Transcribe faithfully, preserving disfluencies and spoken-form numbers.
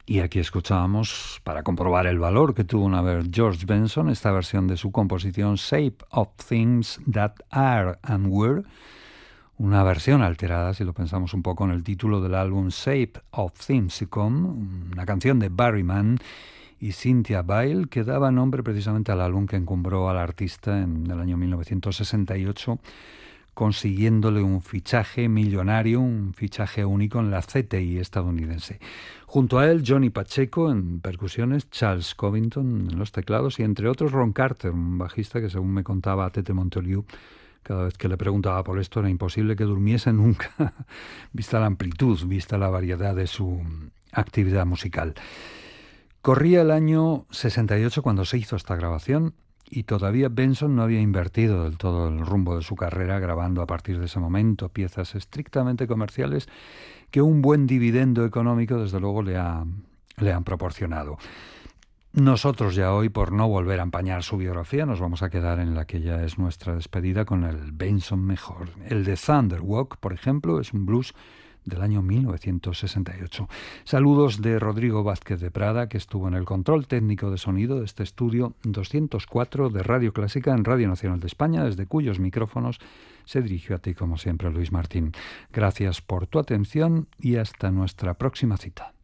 Y aquí escuchábamos, para comprobar el valor que tuvo una vez George Benson, esta versión de su composición Shape of Things That Are and Were, una versión alterada, si lo pensamos un poco, en el título del álbum Shape of Things to Come, una canción de Barry Mann y Cynthia Weil, que daba nombre precisamente al álbum que encumbró al artista en el año mil novecientos sesenta y ocho, consiguiéndole un fichaje millonario, un fichaje único en la C T I estadounidense. Junto a él, Johnny Pacheco en percusiones, Charles Covington en los teclados y, entre otros, Ron Carter, un bajista que, según me contaba Tete Montoliu, cada vez que le preguntaba por esto era imposible que durmiese nunca, vista la amplitud, vista la variedad de su actividad musical. Corría el año sesenta y ocho cuando se hizo esta grabación y todavía Benson no había invertido del todo el rumbo de su carrera, grabando a partir de ese momento piezas estrictamente comerciales que un buen dividendo económico desde luego le, ha, le han proporcionado. Nosotros ya hoy, por no volver a empañar su biografía, nos vamos a quedar en la que ya es nuestra despedida con el Benson mejor. El de Thunder Walk, por ejemplo, es un blues del año mil novecientos sesenta y ocho. Saludos de Rodrigo Vázquez de Prada, que estuvo en el control técnico de sonido de este estudio doscientos cuatro de Radio Clásica en Radio Nacional de España, desde cuyos micrófonos se dirigió a ti, como siempre, Luis Martín. Gracias por tu atención y hasta nuestra próxima cita.